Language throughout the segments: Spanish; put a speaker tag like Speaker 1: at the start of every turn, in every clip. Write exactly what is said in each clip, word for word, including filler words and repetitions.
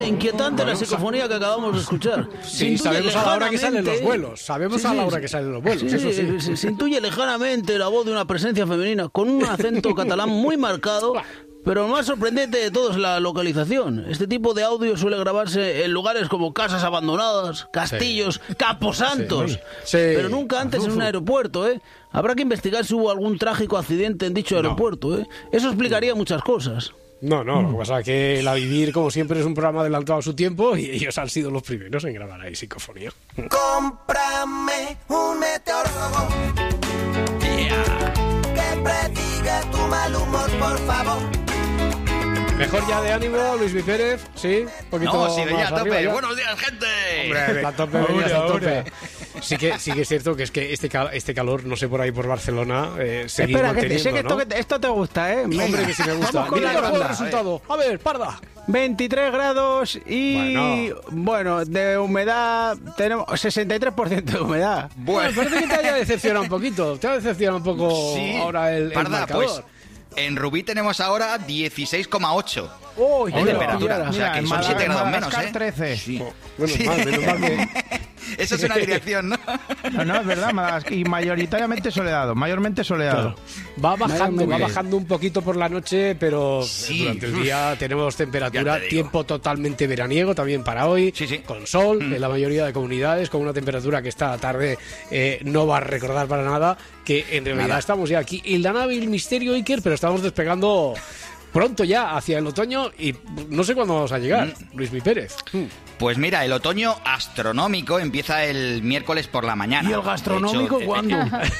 Speaker 1: Inquietante la psicofonía que acabamos de escuchar.
Speaker 2: Sí, sabemos a la hora que salen los vuelos. Sabemos sí, a la hora que salen los vuelos.
Speaker 1: Sí,
Speaker 2: eso sí.
Speaker 1: Se, se intuye lejanamente la voz de una presencia femenina con un acento catalán muy marcado. Pero lo más sorprendente de todo es la localización. Este tipo de audio suele grabarse en lugares como casas abandonadas, castillos, sí. camposantos. Sí. Sí. Pero nunca antes en un aeropuerto, ¿eh? Habrá que investigar si hubo algún trágico accidente en dicho aeropuerto, no. ¿eh? Eso explicaría muchas cosas.
Speaker 2: No, no, lo que pasa es que La Vivir, como siempre, es un programa adelantado a su tiempo y ellos han sido los primeros en grabar ahí psicofonía.
Speaker 3: Cómprame un meteorólogo. Yeah. Que prediga tu mal humor, por favor.
Speaker 2: Mejor ya de ánimo, Luis Mi Pérez, ¿sí? Un poquito
Speaker 4: no, sigue ya a tope.
Speaker 2: Ya.
Speaker 4: Buenos días, gente.
Speaker 2: Hombre, a tope, ahora, a tope. Sí que, sí que es cierto que es que este, cal, este calor, no sé, por ahí por Barcelona, eh, seguir
Speaker 1: Espera,
Speaker 2: manteniendo,
Speaker 1: que te, sé que
Speaker 2: ¿no?
Speaker 1: esto, que esto te gusta, ¿eh?
Speaker 2: Venga. Hombre, que sí me gusta.
Speaker 1: Vamos con
Speaker 2: Mira
Speaker 1: la
Speaker 2: el resultado. A ver, Parda.
Speaker 1: veintitrés grados y, bueno. bueno, de humedad, tenemos sesenta y tres por ciento de humedad.
Speaker 2: Bueno, parece que te haya decepcionado un poquito. Te ha decepcionado un poco sí, ahora el,
Speaker 4: Parda,
Speaker 2: el marcador.
Speaker 4: Pues, en Rubí tenemos ahora dieciséis coma ocho
Speaker 1: oh,
Speaker 4: de temperatura.
Speaker 1: Mira,
Speaker 4: o sea, que
Speaker 1: mira,
Speaker 4: son siete grados menos, ¿eh?
Speaker 1: trece.
Speaker 4: Sí.
Speaker 2: Oh, bueno, sí. mal, menos mal que...
Speaker 4: Eso es una dirección, ¿no?
Speaker 5: No, no, es verdad, y mayoritariamente soleado, mayormente soleado.
Speaker 2: Claro. Va bajando, va bajando un poquito por la noche, pero sí. durante el día tenemos temperatura, tiempo totalmente veraniego también para hoy,
Speaker 4: sí, sí.
Speaker 2: con sol
Speaker 4: mm.
Speaker 2: en la mayoría de comunidades, con una temperatura que esta tarde eh, no va a recordar para nada, que en realidad nada. Estamos ya aquí en la nave El Misterio Iker, pero estamos despegando pronto ya hacia el otoño y no sé cuándo vamos a llegar, mm. Luis Mi Pérez. Mm.
Speaker 4: Pues mira, el otoño astronómico empieza el miércoles por la mañana.
Speaker 1: ¿Y el gastronómico
Speaker 4: hecho,
Speaker 1: cuándo?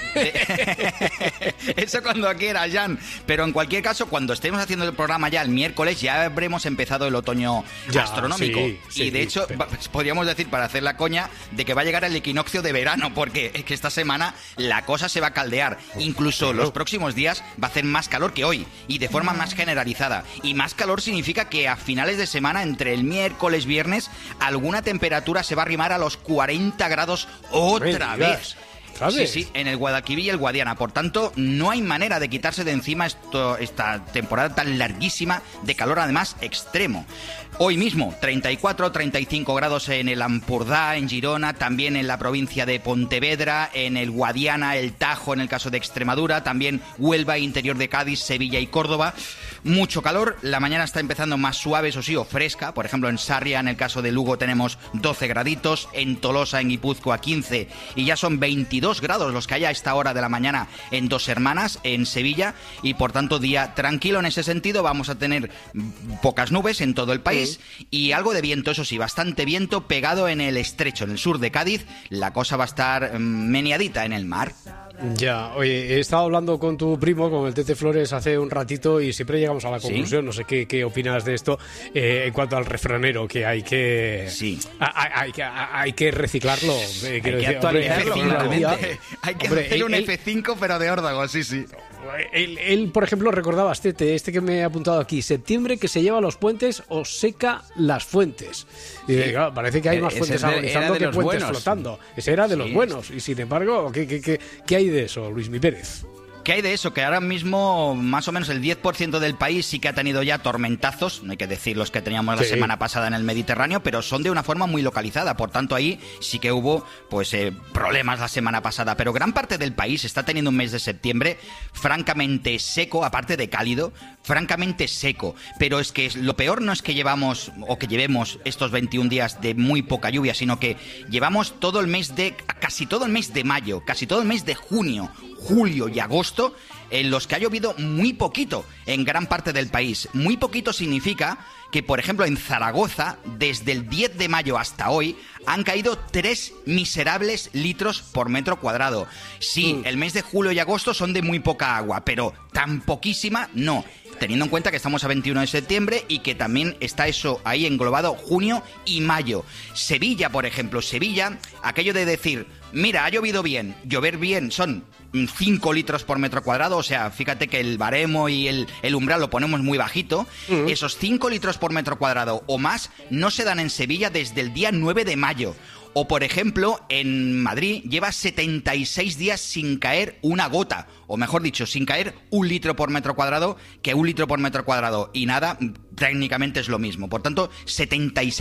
Speaker 4: Eso cuando quieras, Jan. Pero en cualquier caso, cuando estemos haciendo el programa ya el miércoles, ya habremos empezado el otoño ya, astronómico. Sí, sí, y de hecho, pero... podríamos decir, para hacer la coña, de que va a llegar el equinoccio de verano, porque es que esta semana la cosa se va a caldear. Incluso pero... los próximos días va a hacer más calor que hoy, y de forma más generalizada. Y más calor significa que a finales de semana, entre el miércoles y viernes, alguna temperatura se va a arrimar a los cuarenta grados otra vez. Sí, sí, en el Guadalquivir y el Guadiana. Por tanto, no hay manera de quitarse de encima esto, esta temporada tan larguísima de calor, además extremo. Hoy mismo, treinta y cuatro, treinta y cinco grados en el Ampurdá, en Girona, también en la provincia de Pontevedra, en el Guadiana, el Tajo, en el caso de Extremadura, también Huelva, interior de Cádiz, Sevilla y Córdoba. Mucho calor, la mañana está empezando más suave, eso sí, o fresca. Por ejemplo, en Sarria, en el caso de Lugo, tenemos doce graditos, en Tolosa, en Guipúzcoa, quince, y ya son veintidós grados los que hay a esta hora de la mañana en Dos Hermanas, en Sevilla, y por tanto día tranquilo en ese sentido. Vamos a tener pocas nubes en todo el país sí. y algo de viento, eso sí, bastante viento pegado en el estrecho, en el sur de Cádiz. La cosa va a estar meneadita en el mar.
Speaker 2: Ya, oye, he estado hablando con tu primo, con el Tete Flores, hace un ratito y siempre llegamos a la conclusión, ¿sí? No sé qué, qué opinas de esto, eh, en cuanto al refranero, que hay que
Speaker 4: sí.
Speaker 2: hay, hay, hay, hay que reciclarlo. Eh,
Speaker 4: hay que decir, actualizarlo, hombre, hay que hombre, hacer el, un el, F cinco, pero de órdago, sí, sí.
Speaker 2: Él, él, por ejemplo, recordaba este, este que me he apuntado aquí, septiembre que se lleva los puentes o seca las fuentes. Y sí. claro, parece que hay más fuentes agonizando que puentes buenos. Flotando. Ese era de los sí. buenos. Y sin embargo, ¿qué, qué, qué, qué hay de eso, Luis Mi Pérez?
Speaker 4: ¿Qué hay de eso? Que ahora mismo más o menos el diez por ciento del país sí que ha tenido ya tormentazos, no hay que decir los que teníamos la sí. semana pasada en el Mediterráneo, pero son de una forma muy localizada, por tanto ahí sí que hubo pues eh, problemas la semana pasada, pero gran parte del país está teniendo un mes de septiembre francamente seco, aparte de cálido, francamente seco, pero es que lo peor no es que llevamos o que llevemos estos veintiún días de muy poca lluvia, sino que llevamos todo el mes de, casi todo el mes de mayo, casi todo el mes de junio, julio y agosto, en los que ha llovido muy poquito en gran parte del país. Muy poquito significa que, por ejemplo, en Zaragoza, desde el diez de mayo hasta hoy, han caído tres miserables litros por metro cuadrado. Sí, mm. el mes de julio y agosto son de muy poca agua, pero tan poquísima no. Teniendo en cuenta que estamos a veintiuno de septiembre y que también está eso ahí englobado junio y mayo. Sevilla, por ejemplo, Sevilla, aquello de decir, mira, ha llovido bien. Llover bien son cinco litros por metro cuadrado, o sea, fíjate que el baremo y el, el umbral lo ponemos muy bajito. Uh-huh. Esos cinco litros por metro cuadrado o más no se dan en Sevilla desde el día nueve de mayo. O, por ejemplo, en Madrid lleva setenta y seis días sin caer una gota, o mejor dicho, sin caer un litro por metro cuadrado, que un litro por metro cuadrado y nada, técnicamente es lo mismo. Por tanto, setenta y seis